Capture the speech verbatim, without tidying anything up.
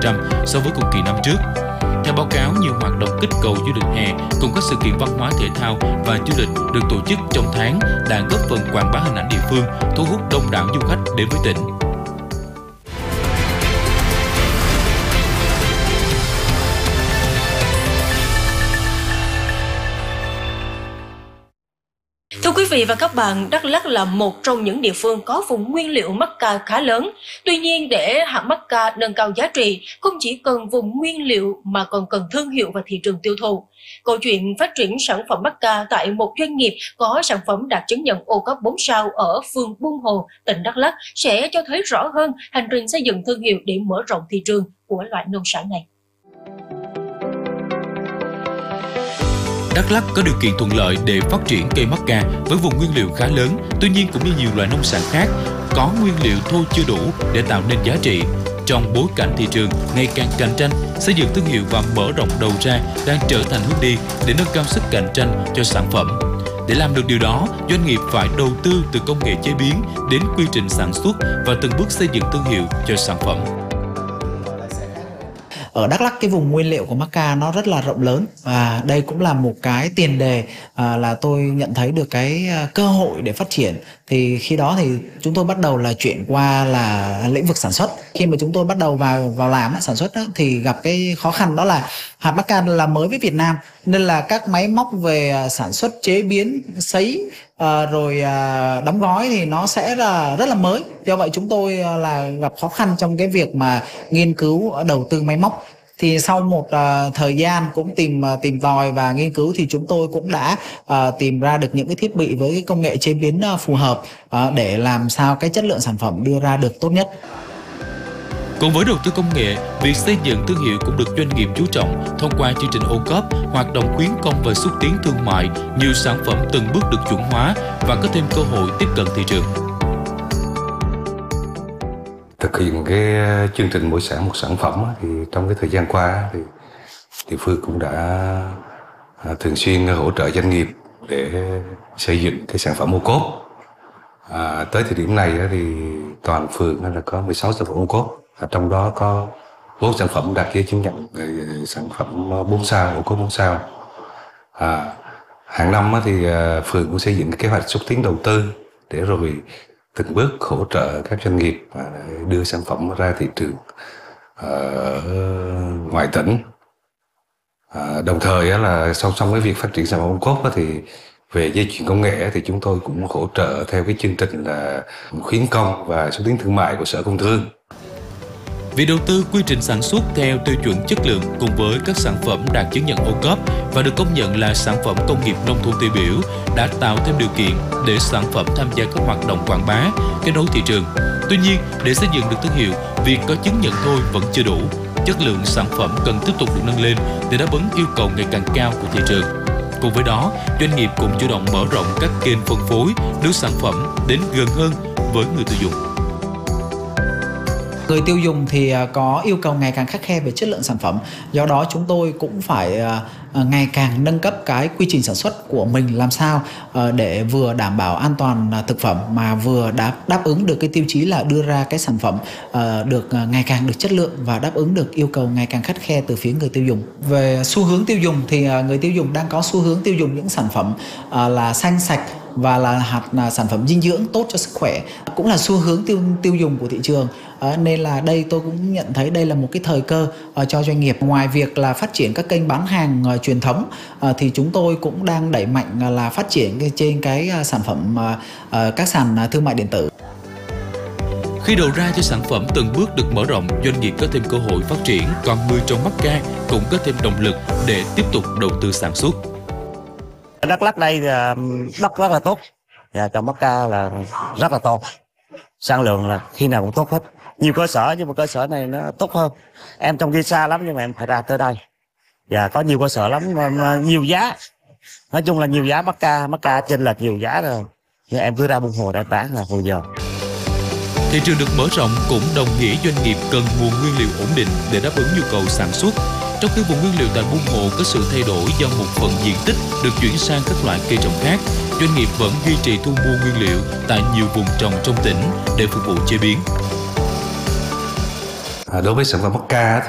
trăm so với cùng kỳ năm trước. Theo báo cáo, nhiều hoạt động kích cầu du lịch hè cùng các sự kiện văn hóa thể thao và du lịch được tổ chức trong tháng đã góp phần quảng bá hình ảnh địa phương, thu hút đông đảo du khách đến với tỉnh. Thưa quý vị và các bạn, Đắk Lắk là một trong những địa phương có vùng nguyên liệu mắc ca khá lớn. Tuy nhiên, để hạt mắc ca nâng cao giá trị, không chỉ cần vùng nguyên liệu mà còn cần thương hiệu và thị trường tiêu thụ. Câu chuyện phát triển sản phẩm mắc ca tại một doanh nghiệp có sản phẩm đạt chứng nhận ô cốp bốn sao ở phường Buôn Hồ, tỉnh Đắk Lắk sẽ cho thấy rõ hơn hành trình xây dựng thương hiệu để mở rộng thị trường của loại nông sản này. Đắk Lắk có điều kiện thuận lợi để phát triển cây mắc ca với vùng nguyên liệu khá lớn, tuy nhiên cũng như nhiều loại nông sản khác, có nguyên liệu thô chưa đủ để tạo nên giá trị. Trong bối cảnh thị trường ngày càng cạnh tranh, xây dựng thương hiệu và mở rộng đầu ra đang trở thành hướng đi để nâng cao sức cạnh tranh cho sản phẩm. Để làm được điều đó, doanh nghiệp phải đầu tư từ công nghệ chế biến đến quy trình sản xuất và từng bước xây dựng thương hiệu cho sản phẩm. Ở Đắk Lắk, cái vùng nguyên liệu của mắc ca nó rất là rộng lớn, và đây cũng là một cái tiền đề à, là tôi nhận thấy được cái cơ hội để phát triển. Thì khi đó thì chúng tôi bắt đầu là chuyển qua là lĩnh vực sản xuất. Khi mà chúng tôi bắt đầu vào vào làm sản xuất đó, thì gặp cái khó khăn đó là hạt mắc ca là mới với Việt Nam, nên là các máy móc về sản xuất, chế biến, sấy à, rồi à, đóng gói thì nó sẽ là rất là mới. Do vậy chúng tôi là gặp khó khăn trong cái việc mà nghiên cứu đầu tư máy móc. Thì sau một uh, thời gian cũng tìm uh, tìm tòi và nghiên cứu thì chúng tôi cũng đã uh, tìm ra được những cái thiết bị với cái công nghệ chế biến uh, phù hợp uh, để làm sao cái chất lượng sản phẩm đưa ra được tốt nhất. Cùng với đầu tư công nghệ, việc xây dựng thương hiệu cũng được doanh nghiệp chú trọng thông qua chương trình ô cốp, hoạt động khuyến công và xúc tiến thương mại, nhiều sản phẩm từng bước được chuẩn hóa và có thêm cơ hội tiếp cận thị trường. Thực hiện cái chương trình mỗi xã một sản phẩm thì trong cái thời gian qua thì địa phương cũng đã thường xuyên hỗ trợ doanh nghiệp để xây dựng cái sản phẩm ô cốp. À, tới thời điểm này thì toàn phường là có mười sáu sản phẩm ô cốp, trong đó có bốn sản phẩm đạt giấy chứng nhận sản phẩm bốn sao, ô cốp bốn sao. À, hàng năm thì phường cũng xây dựng cái kế hoạch xúc tiến đầu tư để rồi từng bước hỗ trợ các doanh nghiệp đưa sản phẩm ra thị trường ở ngoài tỉnh. À, đồng thời là song song với việc phát triển sản phẩm ô cốp thì về dây chuyền công nghệ thì chúng tôi cũng hỗ trợ theo cái chương trình là khuyến công và xúc tiến thương mại của Sở Công Thương. Việc đầu tư quy trình sản xuất theo tiêu chuẩn chất lượng cùng với các sản phẩm đạt chứng nhận ô cốp và được công nhận là sản phẩm công nghiệp nông thôn tiêu biểu đã tạo thêm điều kiện để sản phẩm tham gia các hoạt động quảng bá, kết nối thị trường. Tuy nhiên, để xây dựng được thương hiệu, việc có chứng nhận thôi vẫn chưa đủ. Chất lượng sản phẩm cần tiếp tục được nâng lên để đáp ứng yêu cầu ngày càng cao của thị trường. Cùng với đó, doanh nghiệp cũng chủ động mở rộng các kênh phân phối, đưa sản phẩm đến gần hơn với người tiêu dùng. Người tiêu dùng thì có yêu cầu ngày càng khắt khe về chất lượng sản phẩm. Do đó chúng tôi cũng phải ngày càng nâng cấp cái quy trình sản xuất của mình làm sao để vừa đảm bảo an toàn thực phẩm mà vừa đáp, đáp ứng được cái tiêu chí là đưa ra cái sản phẩm được ngày càng được chất lượng và đáp ứng được yêu cầu ngày càng khắt khe từ phía người tiêu dùng. Về xu hướng tiêu dùng thì người tiêu dùng đang có xu hướng tiêu dùng những sản phẩm là xanh sạch và là hạt là sản phẩm dinh dưỡng tốt cho sức khỏe, cũng là xu hướng tiêu tiêu dùng của thị trường. À, nên là đây tôi cũng nhận thấy đây là một cái thời cơ uh, cho doanh nghiệp. Ngoài việc là phát triển các kênh bán hàng uh, truyền thống uh, thì chúng tôi cũng đang đẩy mạnh uh, là phát triển cái, trên cái uh, sản phẩm uh, uh, các sàn uh, thương mại điện tử. Khi đầu ra cho sản phẩm từng bước được mở rộng, doanh nghiệp có thêm cơ hội phát triển, còn người trồng mắc ca cũng có thêm động lực để tiếp tục đầu tư sản xuất. Đắk Lắk đây đất rất là tốt và trồng mắc ca là rất là tốt, sản lượng là khi nào cũng tốt hết. Nhiều cơ sở nhưng mà cơ sở này nó tốt hơn. Em trong kia xa lắm nhưng mà em phải ra tới đây và có nhiều cơ sở lắm, nhiều giá, nói chung là nhiều giá mắc ca, mắc ca chênh lệch nhiều giá rồi, nhưng em cứ ra Buôn Hồ để bán là hồi giờ. Thị trường được mở rộng cũng đồng nghĩa doanh nghiệp cần nguồn nguyên liệu ổn định để đáp ứng nhu cầu sản xuất. Trong khi vùng nguyên liệu tại Buôn Hồ có sự thay đổi do một phần diện tích được chuyển sang các loại cây trồng khác, doanh nghiệp vẫn duy trì thu mua nguyên liệu tại nhiều vùng trồng trong tỉnh để phục vụ chế biến. À, đối với sản phẩm mắc ca thì